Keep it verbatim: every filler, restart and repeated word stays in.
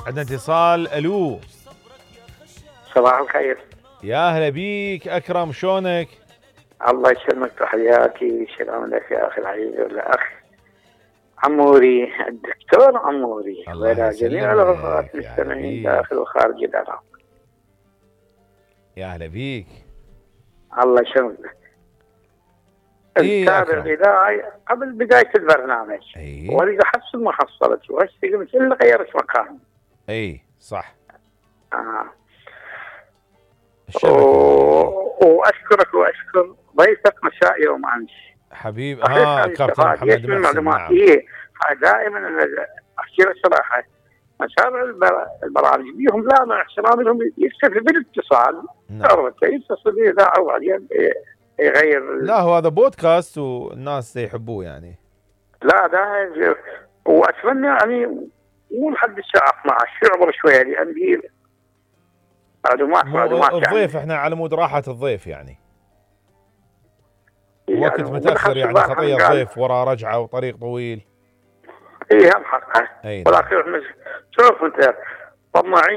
عندنا اتصال. الو صباح الخير. يا اهلا بيك اكرم، شلونك؟ الله يسلمك، تحياتي، سلام لك يا اخي العزيز والاخ عموري الدكتور عموري، وإلى جميع الأوقات المستمعين داخل وخارج العراق. يا اهلا بيك. الله يسلمك. التابع الإذاعي قبل بداية البرنامج اي واريد احصل محصلتي واشتغل مثل اللي غيرت مكان. اي صح. اه الشبكة واشكرك واشكر ضيفك مساء يوم امس حبيب. ها كابتن محمد محسن. نعم. إيه دائما احكي لك صراحه مسار البرامج بيهم لا مع احترامي لهم يكتفي بالاتصال. نعم. يتصل بالاذاعه وبعدين يغير. لا هو هذا بودكاست والناس يحبوه يعني. لا ده واتمنى يعني مو لحد الساعه اثنعش يعبر شويه لان دي معلومات معلومات الضيف يعني. احنا على مود راحه الضيف يعني. يعني وقت متاخر يعني خطيه الضيف وراه رجعه وطريق طويل. اي هم حقه. اي ولكن شوف انت طماعين